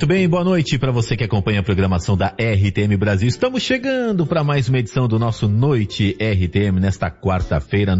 Muito bem, boa noite para você que acompanha a programação da RTM Brasil. Estamos chegando para mais uma edição do nosso Noite RTM nesta quarta-feira,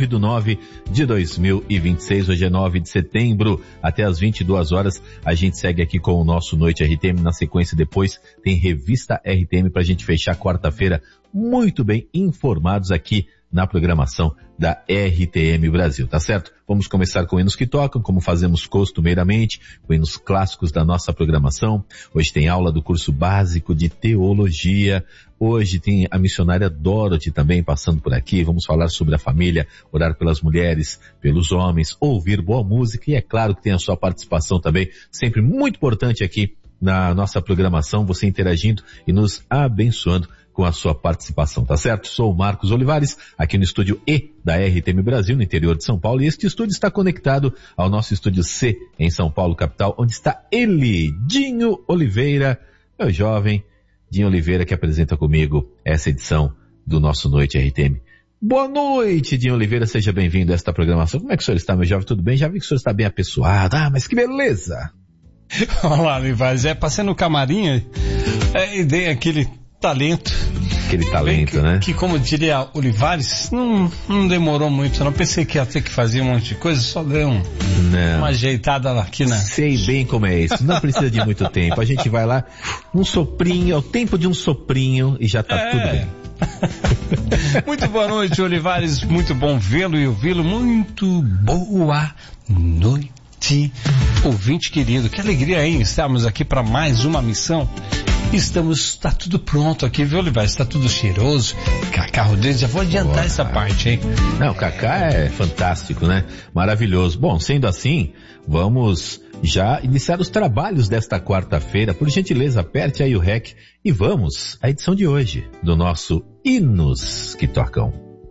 9/9/2026. Hoje é 9 de setembro, até às 22 horas. A gente segue aqui com o nosso Noite RTM. Na sequência, depois tem Revista RTM para a gente fechar a quarta-feira muito bem informados aqui na programação da RTM Brasil, tá certo? Vamos começar com hinos que tocam, como fazemos costumeiramente, com hinos clássicos da nossa programação. Hoje tem aula do curso básico de teologia. Hoje tem a missionária Dorothy também passando por aqui. Vamos falar sobre a família, orar pelas mulheres, pelos homens, ouvir boa música e é claro que tem a sua participação também, sempre muito importante aqui na nossa programação, você interagindo e nos abençoando com a sua participação, tá certo? Sou o Marcos Olivares, aqui no estúdio E da RTM Brasil, no interior de São Paulo, e este estúdio está conectado ao nosso estúdio C, em São Paulo, capital, onde está ele, Dinho Oliveira, meu jovem Dinho Oliveira, que apresenta comigo essa edição do nosso Noite RTM. Boa noite, Dinho Oliveira, seja bem-vindo a esta programação. Como é que o senhor está, meu jovem? Tudo bem? Já vi que o senhor está bem apessoado. Ah, mas que beleza! Olá, Olivares, passei no camarim e dei aquele talento. Aquele talento, né? Que, como diria Olivares, não demorou muito, não. Pensei que ia ter que fazer um monte de coisa, só dei uma ajeitada aqui, né? Sei bem como é isso, não precisa de muito tempo. A gente vai lá, um soprinho, é o tempo de um soprinho e já tá tudo bem. Muito boa noite, Olivares, muito bom vê-lo e ouvi-lo, muito boa noite, ouvinte querido, que alegria, hein? Estamos aqui para mais uma missão. Está tudo pronto aqui, viu, Olivares? Está tudo cheiroso. Cacá Rodrigues, já vou adiantar essa parte, hein? Não, o Cacá é fantástico, né? Maravilhoso. Bom, sendo assim, vamos já iniciar os trabalhos desta quarta-feira. Por gentileza, aperte aí o REC e vamos à edição de hoje do nosso Hinos que Tocam.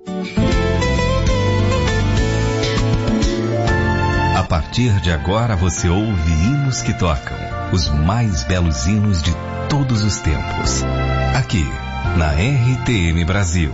A partir de agora você ouve Hinos que Tocam, os mais belos hinos de todos os tempos, aqui na RTM Brasil.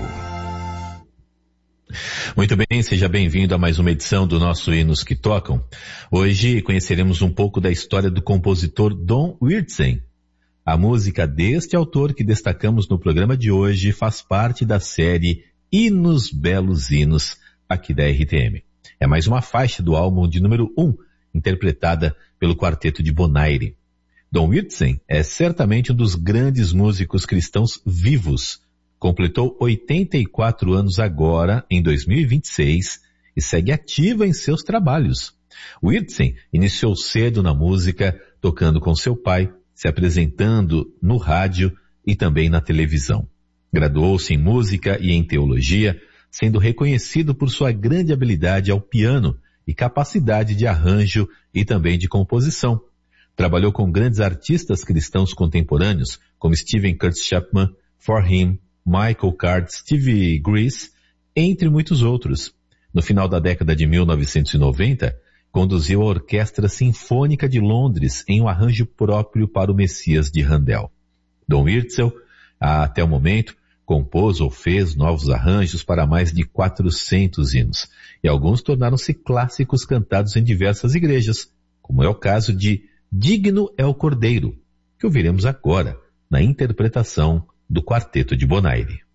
Muito bem, seja bem-vindo a mais uma edição do nosso Hinos que Tocam. Hoje conheceremos um pouco da história do compositor Don Weertsen. A música deste autor que destacamos no programa de hoje faz parte da série Hinos Belos Hinos, aqui da RTM. É mais uma faixa do álbum de número 1, interpretada pelo quarteto de Bonaire. Don Weertsen é certamente um dos grandes músicos cristãos vivos. Completou 84 anos agora, em 2026, e segue ativo em seus trabalhos. Weertsen iniciou cedo na música, tocando com seu pai, se apresentando no rádio e também na televisão. Graduou-se em música e em teologia, sendo reconhecido por sua grande habilidade ao piano e capacidade de arranjo e também de composição. Trabalhou com grandes artistas cristãos contemporâneos, como Steven Curtis Chapman, For Him, Michael Card, Stevie Grease, entre muitos outros. No final da década de 1990, conduziu a Orquestra Sinfônica de Londres em um arranjo próprio para o Messias de Handel. Don Weertsen, até o momento, compôs ou fez novos arranjos para mais de 400 hinos, e alguns tornaram-se clássicos cantados em diversas igrejas, como é o caso de Digno é o Cordeiro, que ouviremos agora na interpretação do quarteto de Bonaire.